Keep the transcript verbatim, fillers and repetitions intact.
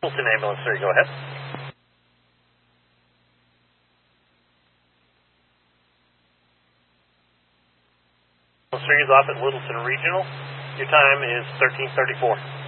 Littleton Ambulance three, go ahead. Ambulance three is off at Littleton Regional. Your time is thirteen thirty-four.